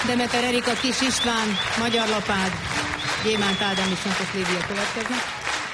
Demeter Erika, Kis István, Magyar Lapád, Gyémánt Ádám és Santos Lívia következnek.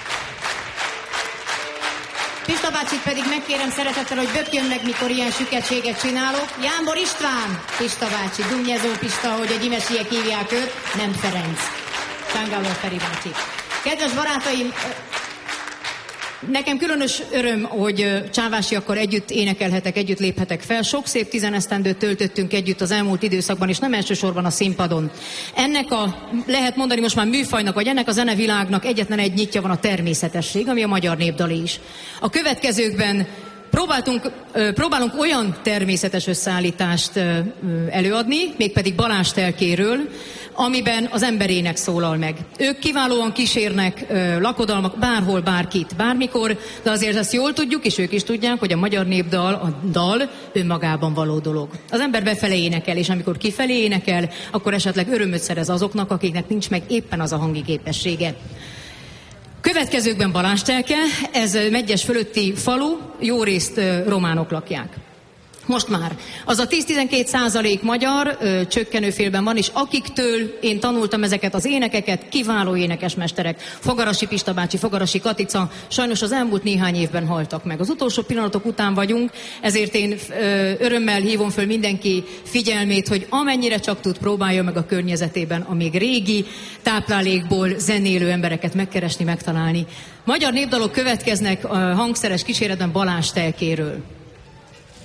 Pista bácsit pedig megkérem szeretettel, hogy bökjön meg, mikor ilyen süketséget csinálok. Jámbor István, Pista bácsi, Dumnyezó Pista, hogy a gyimesiek hívják őt, nem Ferenc. Tángáló Feri bácsi. Kedves barátaim, nekem különös öröm, hogy csávásiakkal együtt énekelhetek, együtt léphetek fel. Sok szép 10 esztendőt töltöttünk együtt az elmúlt időszakban, és nem elsősorban a színpadon. Ennek lehet mondani most már műfajnak, vagy ennek a zenevilágnak egyetlen egy nyitja van, a természetesség, ami a magyar népdal is. A következőkben próbálunk olyan természetes összeállítást előadni, mégpedig Balázs telkéről, amiben az emberének szólal meg. Ők kiválóan kísérnek lakodalmak, bárhol, bárkit, bármikor, de azért ezt jól tudjuk, és ők is tudják, hogy a magyar népdal, a dal önmagában való dolog. Az ember befelé énekel, és amikor kifelé énekel, akkor esetleg örömöt szerez azoknak, akiknek nincs meg éppen az a hangi képessége. Következőkben Balázs telke, ez Medgyes fölötti falu, jó részt románok lakják. Most már. Az a 10-12% magyar csökkenőfélben van, és akiktől én tanultam ezeket az énekeket, kiváló énekesmesterek. Fogarasi Pista bácsi, Fogarasi Katica, sajnos az elmúlt néhány évben haltak meg. Az utolsó pillanatok után vagyunk, ezért én örömmel hívom föl mindenki figyelmét, hogy amennyire csak tud, próbálja meg a környezetében a még régi táplálékból zenélő embereket megkeresni, megtalálni. Magyar népdalok következnek a hangszeres kíséretben Balázs telkéről.